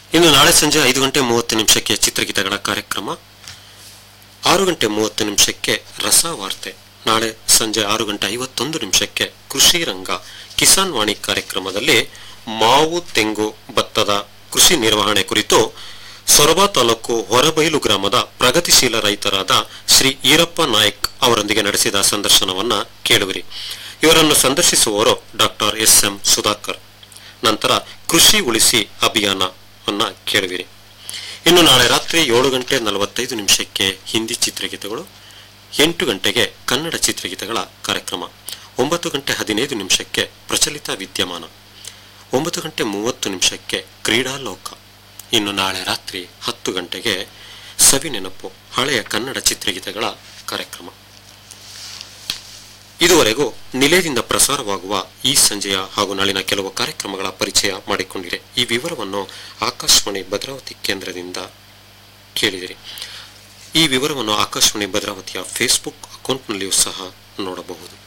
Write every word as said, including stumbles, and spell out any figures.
ಇನ್ನು ನಾಳೆ ಸಂಜೆ ಐದು ಗಂಟೆ ಮೂವತ್ತು ನಿಮಿಷಕ್ಕೆ ಚಿತ್ರಗೀತೆಗಳ ಕಾರ್ಯಕ್ರಮ, ಆರು ಗಂಟೆ ಮೂವತ್ತು ನಿಮಿಷಕ್ಕೆ ರಸವಾರ್ತೆ, ನಾಳೆ ಸಂಜೆ ಆರು ಗಂಟೆ ಐವತ್ತೊಂದು ನಿಮಿಷಕ್ಕೆ ಕೃಷಿ ರಂಗ ಕಿಸಾನ್ ವಾಣಿ ಕಾರ್ಯಕ್ರಮದಲ್ಲಿ ಮಾವು ತೆಂಗು ಭತ್ತದ ಕೃಷಿ ನಿರ್ವಹಣೆ ಕುರಿತು ಸೊರಬ ತಾಲೂಕು ಹೊರಬೈಲು ಗ್ರಾಮದ ಪ್ರಗತಿಶೀಲ ರೈತರಾದ ಶ್ರೀ ಈರಪ್ಪ ನಾಯಕ್ ಅವರೊಂದಿಗೆ ನಡೆಸಿದ ಸಂದರ್ಶನವನ್ನ ಕೇಳುವಿರಿ. ಇವರನ್ನು ಸಂದರ್ಶಿಸುವವರು ಡಾಕ್ಟರ್ ಎಸ್ ಎಂ ಸುಧಾಕರ್. ನಂತರ ಕೃಷಿ ಉಳಿಸಿ ಅಭಿಯಾನವನ್ನ ಕೇಳುವಿರಿ. ಇನ್ನು ನಾಳೆ ರಾತ್ರಿ ಏಳು ಗಂಟೆ ನಲವತ್ತೈದು ನಿಮಿಷಕ್ಕೆ ಹಿಂದಿ ಚಿತ್ರಗೀತೆಗಳು, ಎಂಟು ಗಂಟೆಗೆ ಕನ್ನಡ ಚಿತ್ರಗೀತೆಗಳ ಕಾರ್ಯಕ್ರಮ, ಒಂಬತ್ತು ಗಂಟೆ ಹದಿನೈದು ನಿಮಿಷಕ್ಕೆ ಪ್ರಚಲಿತ ವಿದ್ಯಮಾನ, ಒಂಬತ್ತು ಗಂಟೆ ಮೂವತ್ತು ನಿಮಿಷಕ್ಕೆ ಕ್ರೀಡಾಲೋಕ. ಇನ್ನು ನಾಳೆ ರಾತ್ರಿ ಹತ್ತು ಗಂಟೆಗೆ ಸವಿ ನೆನಪು ಹಳೆಯ ಕನ್ನಡ ಚಿತ್ರಗೀತೆಗಳ ಕಾರ್ಯಕ್ರಮ. ಇದುವರೆಗೂ ನಿಲಯದಿಂದ ಪ್ರಸಾರವಾಗುವ ಈ ಸಂಜೆಯ ಹಾಗೂ ನಾಳಿನ ಕೆಲವು ಕಾರ್ಯಕ್ರಮಗಳ ಪರಿಚಯ ಮಾಡಿಕೊಂಡಿದೆ. ಈ ವಿವರವನ್ನು ಆಕಾಶವಾಣಿ ಭದ್ರಾವತಿ ಕೇಂದ್ರದಿಂದ ಕೇಳಿದಿರಿ. ಈ ವಿವರವನ್ನು ಆಕಾಶವಾಣಿ ಭದ್ರಾವತಿಯ ಫೇಸ್ಬುಕ್ ಅಕೌಂಟ್ನಲ್ಲಿಯೂ ಸಹ ನೋಡಬಹುದು.